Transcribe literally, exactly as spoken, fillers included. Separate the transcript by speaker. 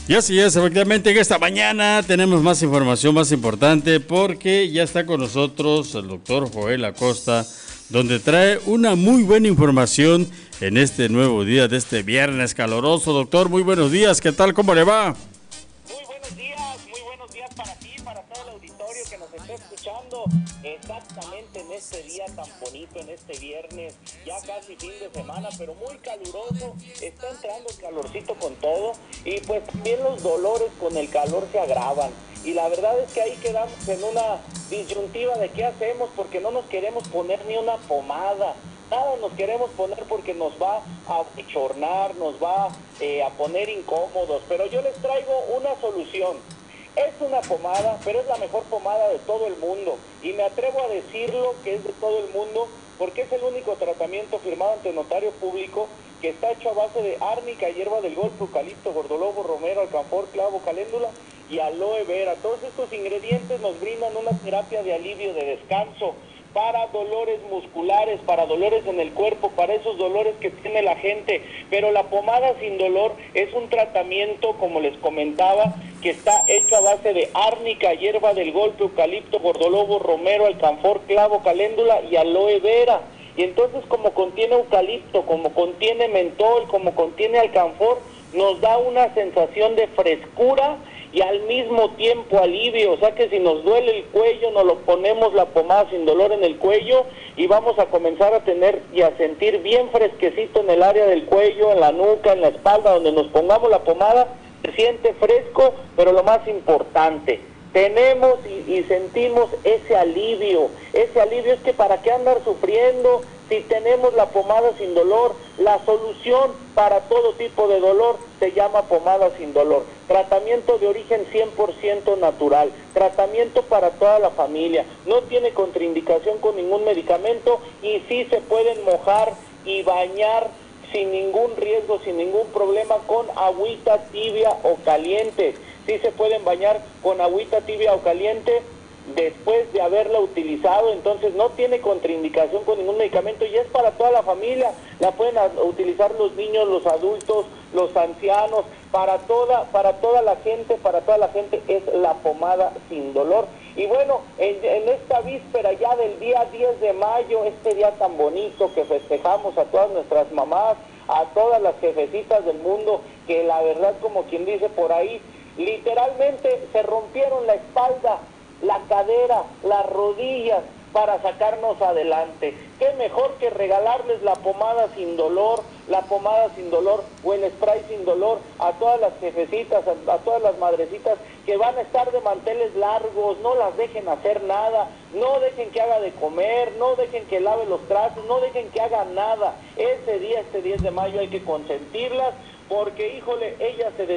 Speaker 1: Y así es, efectivamente, en esta mañana tenemos más información más importante porque ya está con nosotros el doctor Joel Acosta, donde trae una muy buena información en este nuevo día de este viernes caloroso. Doctor, muy buenos días, ¿qué tal? ¿Cómo le va?
Speaker 2: Muy buenos días, muy buenos días para ti, para todo el auditorio que nos está escuchando exactamente en este día tan bonito, en este viernes, ya casi fin de semana, pero muy caluroso, está entrando el calorcito con todo y pues también los dolores con el calor se agravan y la verdad es que ahí quedamos en una disyuntiva de qué hacemos porque no nos queremos poner ni una pomada. Nada nos queremos poner porque nos va a bochornar, nos va eh, a poner incómodos, pero yo les traigo una solución. Es una pomada, pero es la mejor pomada de todo el mundo, y me atrevo a decirlo que es de todo el mundo, porque es el único tratamiento firmado ante notario público que está hecho a base de árnica, hierba del golfo, eucalipto, gordolobo, romero, alcanfor, clavo, caléndula y aloe vera. Todos estos ingredientes nos brindan una terapia de alivio, de descanso, para dolores musculares, para dolores en el cuerpo, para esos dolores que tiene la gente. Pero la pomada sin dolor es un tratamiento, como les comentaba, que está hecho a base de árnica, hierba del golpe, eucalipto, gordolobo, romero, alcanfor, clavo, caléndula y aloe vera. Y entonces, como contiene eucalipto, como contiene mentol, como contiene alcanfor, nos da una sensación de frescura y al mismo tiempo alivio. O sea que si nos duele el cuello, nos lo ponemos la pomada sin dolor en el cuello y vamos a comenzar a tener y a sentir bien fresquecito en el área del cuello, en la nuca, en la espalda, donde nos pongamos la pomada, se siente fresco, pero lo más importante, tenemos y, y sentimos ese alivio. Ese alivio es que para qué andar sufriendo si tenemos la pomada sin dolor. La solución para todo tipo de dolor se llama pomada sin dolor. Tratamiento de origen cien por ciento natural, tratamiento para toda la familia, no tiene contraindicación con ningún medicamento y sí se pueden mojar y bañar sin ningún riesgo, sin ningún problema, con agüita tibia o caliente. Sí se pueden bañar con agüita tibia o caliente después de haberla utilizado, entonces no tiene contraindicación con ningún medicamento y es para toda la familia. La pueden utilizar los niños, los adultos, los ancianos, para toda, para toda la gente, para toda la gente es la pomada sin dolor. Y bueno, en, en esta víspera ya del día diez de mayo, este día tan bonito que festejamos a todas nuestras mamás, a todas las jefecitas del mundo, que la verdad, como quien dice por ahí, literalmente se rompieron la espalda, la cadera, las rodillas para sacarnos adelante. Qué mejor que regalarles la pomada sin dolor, la pomada sin dolor o el spray sin dolor a todas las jefecitas, a, a todas las madrecitas que van a estar de manteles largos. No las dejen hacer nada, no dejen que haga de comer, no dejen que lave los trastes, no dejen que haga nada. Ese día, este diez de mayo hay que consentirlas porque, híjole, ellas se